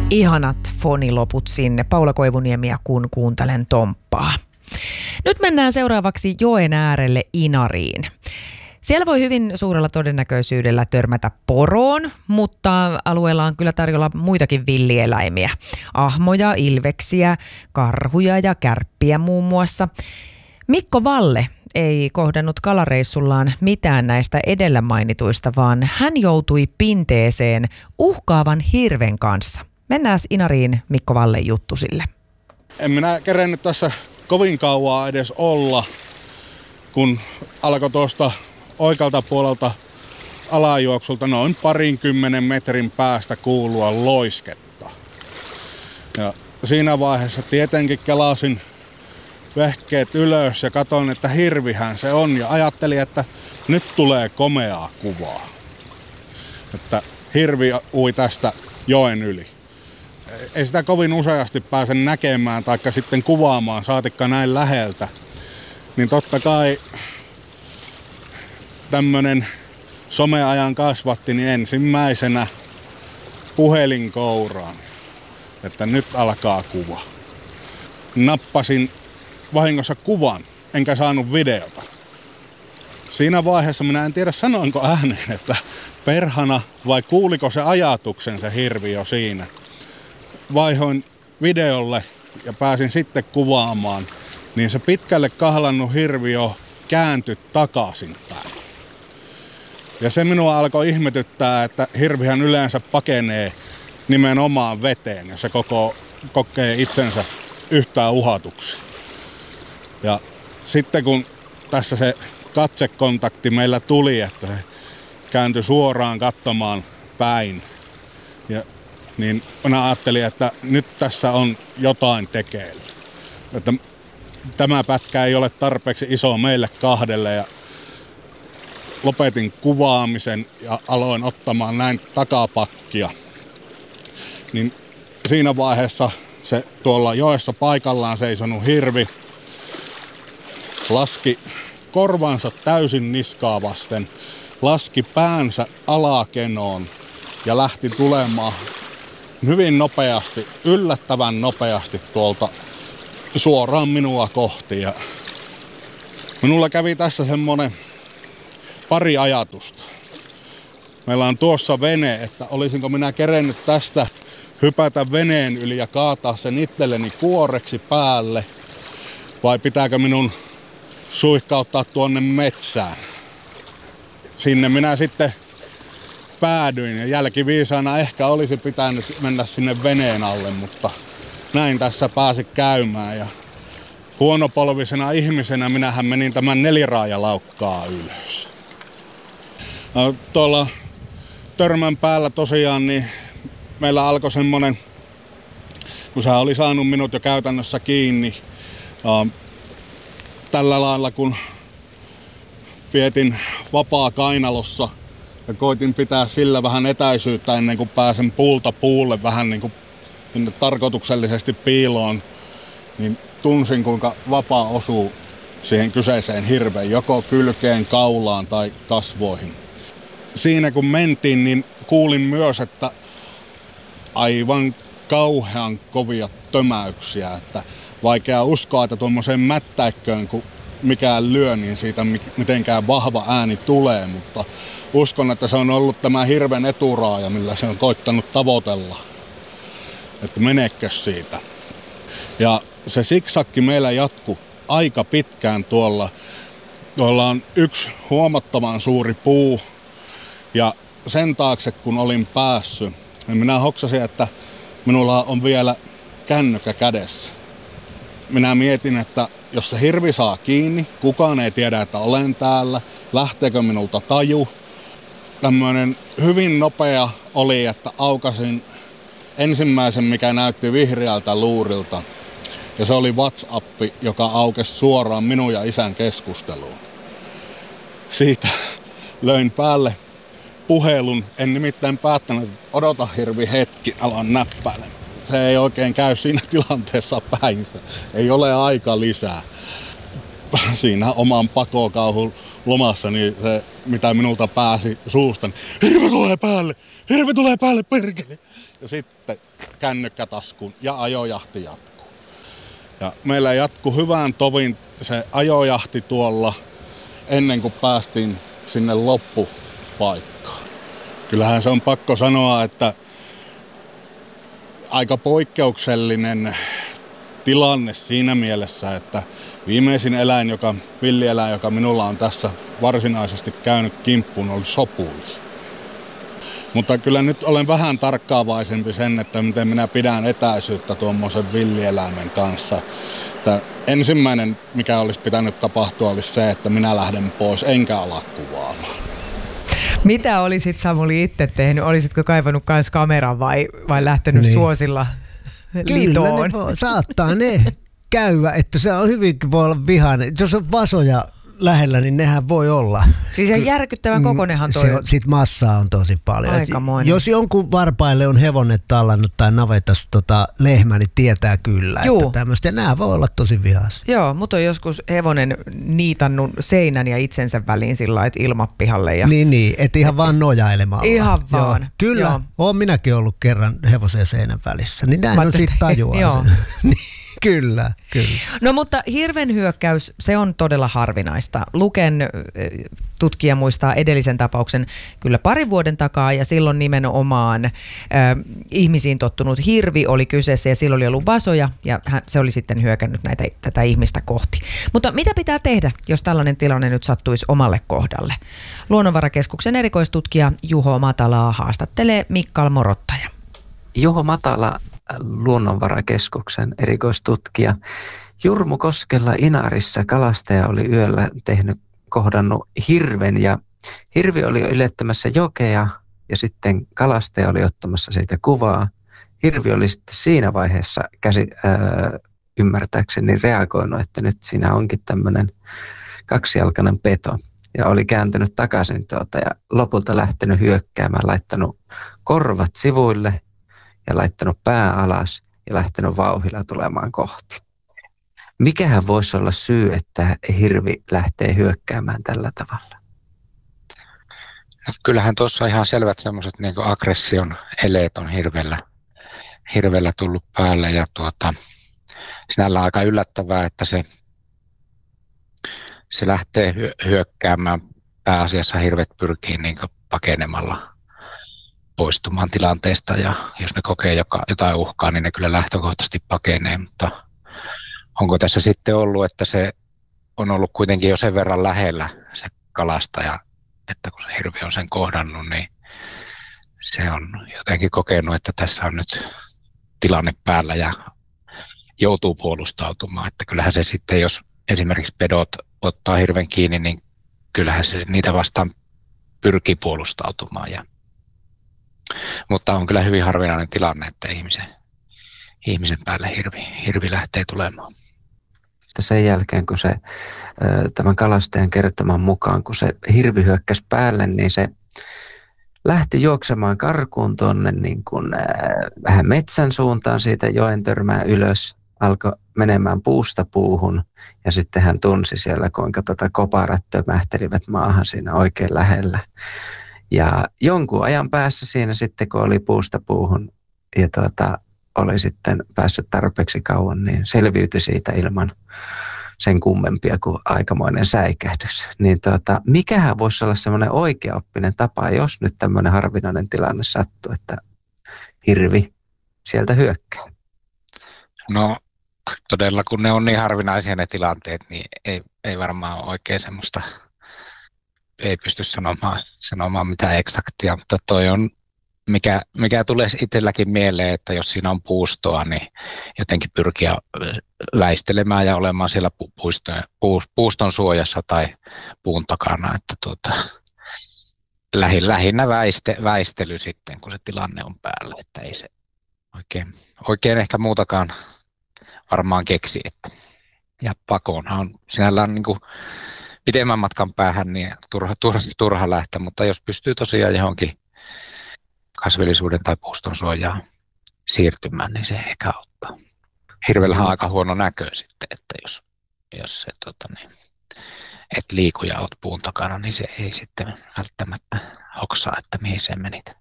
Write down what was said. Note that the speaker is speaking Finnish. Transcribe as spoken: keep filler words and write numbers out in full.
Ihanat foniloput sinne. Paula Koivuniemiä, kun kuuntelen Tomppaa. Nyt mennään seuraavaksi joen äärelle Inariin. Siellä voi hyvin suurella todennäköisyydellä törmätä poroon, mutta alueella on kyllä tarjolla muitakin villieläimiä. Ahmoja, ilveksiä, karhuja ja kärppiä muun muassa. Mikko Valle ei kohdannut kalareissullaan mitään näistä edellä mainituista, vaan hän joutui pinteeseen uhkaavan hirven kanssa. Mennään Inariin Mikko Vallen juttusille. En minä kerennyt tässä kovin kauaa edes olla, kun alkoi tuosta oikealta puolelta alajuoksulta noin parinkymmenen metrin päästä kuulua loisketta. Ja siinä vaiheessa tietenkin kelasin vehkeet ylös ja katsoin, että hirvihän se on, ja ajattelin, että nyt tulee komeaa kuvaa. Että hirvi ui tästä joen yli. Ei sitä kovin useasti pääse näkemään taikka sitten kuvaamaan, saatikka näin läheltä. Niin totta kai tämmönen someajan kasvatti, niin ensimmäisenä puhelin kouraan, että nyt alkaa kuva. Nappasin vahingossa kuvan, enkä saanut videota. Siinä vaiheessa minä en tiedä sanoinko ääneen, että perhana vai kuuliko se ajatuksen se hirvi jo siinä. Vaihoin videolle ja pääsin sitten kuvaamaan, niin se pitkälle kahlannut hirvi jo kääntyi takaisin päin. Ja se minua alkoi ihmetyttää, että hirvihän yleensä pakenee nimenomaan veteen, jos se koko kokee itsensä yhtään uhatuksi. Ja sitten kun tässä se katsekontakti meillä tuli, että se kääntyi suoraan katsomaan päin, ja, niin minä ajattelin, että nyt tässä on jotain tekeillä. Että tämä pätkä ei ole tarpeeksi iso meille kahdelle, ja lopetin kuvaamisen ja aloin ottamaan näin takapakkia. Niin siinä vaiheessa se tuolla joessa paikallaan seisonut hirvi laski korvansa täysin niskaa vasten, laski päänsä alakenoon ja lähti tulemaan hyvin nopeasti, yllättävän nopeasti tuolta suoraan minua kohti. Ja minulla kävi tässä semmoinen pari ajatusta. Meillä on tuossa vene, että olisinko minä kerennyt tästä hypätä veneen yli ja kaataa sen itselleni kuoreksi päälle, vai pitääkö minun suihkauttaa tuonne metsään. Sinne minä sitten päädyin, ja jälkiviisaana ehkä olisi pitänyt mennä sinne veneen alle, mutta näin tässä pääsi käymään. Ja huonopolvisena ihmisenä minähän menin tämän neliraajalaukkaa ylös. No, tuolla törmän päällä tosiaan niin meillä alkoi semmonen, kun se oli saanut minut jo käytännössä kiinni, tällä lailla kun vietin vapaa kainalossa ja koitin pitää sillä vähän etäisyyttä ennen kuin pääsen puulta puulle vähän niin kuin tarkoituksellisesti piiloon, niin tunsin kuinka vapaa osuu siihen kyseiseen hirveen, joko kylkeen, kaulaan tai kasvoihin. Siinä kun mentiin, niin kuulin myös, että aivan kauhean kovia tömäyksiä, että vaikea uskoa, että tuommoiseen mättäikköön kun mikään lyö, niin siitä mitenkään vahva ääni tulee, mutta uskon, että se on ollut tämä hirven eturaaja, millä se on koittanut tavoitella, että menekö siitä. Ja se siksakki meillä jatkui aika pitkään tuolla. Tuolla on yksi huomattavan suuri puu, ja sen taakse kun olin päässyt, niin minä hoksasin, että minulla on vielä kännykkä kädessä. Minä mietin, että jos se hirvi saa kiinni, kukaan ei tiedä, että olen täällä, lähteekö minulta taju. Tämmöinen hyvin nopea oli, että aukasin ensimmäisen, mikä näytti vihreältä luurilta. Ja se oli WhatsApp, joka aukesi suoraan minun ja isän keskusteluun. Siitä löin päälle puhelun. En nimittäin päättänyt, että odota hirvi hetki, alan näppäilemään. Se ei oikein käy siinä tilanteessa päinsä. Ei ole aika lisää. Siinä oman pakokauhun lomassa, niin se, mitä minulta pääsi suusta, niin hirvi tulee päälle, hirvi tulee päälle, perkele. ja sitten kännykkä taskuun ja ajojahti jatkuu. Ja meillä jatkuu hyvään tovin se ajojahti tuolla ennen kuin päästiin sinne loppupaikkaan. Kyllähän se on pakko sanoa, että aika poikkeuksellinen tilanne siinä mielessä, että viimeisin eläin, joka, villieläin, joka minulla on tässä varsinaisesti käynyt kimppuun, oli sopuli. Mutta kyllä nyt olen vähän tarkkaavaisempi sen, että miten minä pidän etäisyyttä tuommoisen villieläimen kanssa. Että ensimmäinen, mikä olisi pitänyt tapahtua, olisi se, että minä lähden pois enkä ala kuvaamaan. Mitä olisit, Samuli, itse tehnyt? Olisitko kaivannut myös kameran vai, vai lähtenyt niin suosilla litoon? Kyllä ne voi, saattaa ne käydä, että se on hyvinkin voi olla vihainen. Jos on vasoja lähellä, niin nehän voi olla. Siis ihan järkyttävän kokoinenhan toi. Sitten massaa on tosi paljon. Aikamoinen. Jos jonkun varpaille on hevonen tallannut tai navetassa tota lehmä, niin tietää kyllä, Juu. että tämmöistä. Ja nämä voi olla tosi vihaisia. Joo, mutta on joskus hevonen niitannut seinän ja itsensä väliin sillä lailla, että ilmapihalle. Ja niin, niin, että ihan vaan nojailemalla. Ihan vaan. Joo, kyllä, joo. Olen minäkin ollut kerran hevosen seinän välissä, niin näin on sitten tajuaa sen. Kyllä, kyllä. No mutta hirvenhyökkäys, se on todella harvinaista. Luken tutkija muistaa edellisen tapauksen kyllä parin vuoden takaa ja silloin nimenomaan äh, ihmisiin tottunut hirvi oli kyseessä ja silloin oli ollut vasoja ja hän, se oli sitten hyökännyt näitä, tätä ihmistä kohti. Mutta mitä pitää tehdä, jos tällainen tilanne nyt sattuisi omalle kohdalle? Luonnonvarakeskuksen erikoistutkija Juho Matalaa haastattelee Mikkal Morottaja. Juho Matala, Luonnonvarakeskuksen erikoistutkija. Jurmukoskella Inarissa kalastaja oli yöllä tehnyt, kohdannut hirven ja hirvi oli ylettämässä jokea ja sitten kalastaja oli ottamassa siitä kuvaa. Hirvi oli sitten siinä vaiheessa käsi, ää, ymmärtääkseni reagoinut, että nyt siinä onkin tämmöinen kaksijalkainen peto ja oli kääntynyt takaisin tuota ja lopulta lähtenyt hyökkäämään, laittanut korvat sivuille ja laittanut pää alas ja lähtenyt vauhdilla tulemaan kohti. Mikähän voisi olla syy, että hirvi lähtee hyökkäämään tällä tavalla? Kyllähän tuossa ihan selvät semmoiset niin kuin aggression eleet on hirvellä, hirvellä tullut päälle. Ja tuota, sinällä on aika yllättävää, että se, se lähtee hyökkäämään. Pääasiassa hirvet pyrkii niin kuin pakenemalla poistumaan tilanteesta ja jos ne kokee joka, jotain uhkaa, niin ne kyllä lähtökohtaisesti pakenee, mutta onko tässä sitten ollut, että se on ollut kuitenkin jo sen verran lähellä se kalastaja, että kun se hirvi on sen kohdannut, niin se on jotenkin kokenut, että tässä on nyt tilanne päällä ja joutuu puolustautumaan, että kyllähän se sitten, jos esimerkiksi pedot ottaa hirven kiinni, niin kyllähän se niitä vastaan pyrkii puolustautumaan ja mutta on kyllä hyvin harvinainen tilanne, että ihmisen, ihmisen päälle hirvi, hirvi lähtee tulemaan. Sen jälkeen, kun se tämän kalastajan kertoman mukaan, kun se hirvi hyökkäsi päälle, niin se lähti juoksemaan karkuun tuonne niin kuin vähän metsän suuntaan siitä joen törmää ylös, alkoi menemään puusta puuhun ja sitten hän tunsi siellä, kuinka tota koparat tömähtelivät maahan siinä oikein lähellä. Ja jonkun ajan päässä siinä sitten, kun oli puusta puuhun ja tuota, oli sitten päässyt tarpeeksi kauan, niin selviytyi siitä ilman sen kummempia kuin aikamoinen säikähdys. Niin tuota, mikähän voisi olla semmoinen oikeaoppinen tapa, jos nyt tämmöinen harvinainen tilanne sattuu, että hirvi sieltä hyökkää? No todella, kun ne on niin harvinaisia ne tilanteet, niin ei, ei varmaan ole oikein semmoista, ei pysty sanomaan, sanomaan mitään eksaktia, mutta toi on, mikä, mikä tulee itselläkin mieleen, että jos siinä on puustoa, niin jotenkin pyrkiä väistelemään ja olemaan siellä puiston, puuston suojassa tai puun takana, että tuota, lähinnä väiste, väistely sitten, kun se tilanne on päällä, että ei se oikein, oikein ehkä muutakaan varmaan keksi. Että. Ja pakoonhan on sinällään niin kuin pitemmän matkan päähän niin turha, turha, turha lähteä, mutta jos pystyy tosiaan johonkin kasvillisuuden tai puuston suojaan siirtymään, niin se ehkä auttaa. Hirvellähän on aika huono näkö sitten, että jos, jos se, tota niin, et liiku ja oot puun takana, niin se ei sitten välttämättä hoksaa, että mihin se menit.